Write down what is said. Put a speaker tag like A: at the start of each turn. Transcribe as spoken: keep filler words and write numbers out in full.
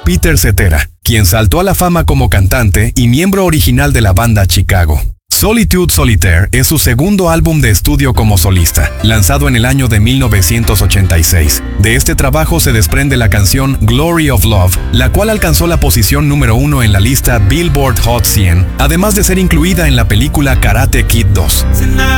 A: Peter Cetera, quien saltó a la fama como cantante y miembro original de la banda Chicago. Solitude Solitaire es su segundo álbum de estudio como solista, lanzado en el año de mil novecientos ochenta y seis. De este trabajo se desprende la canción Glory of Love, la cual alcanzó la posición número uno en la lista Billboard Hot cien, además de ser incluida en la película Karate Kid dos.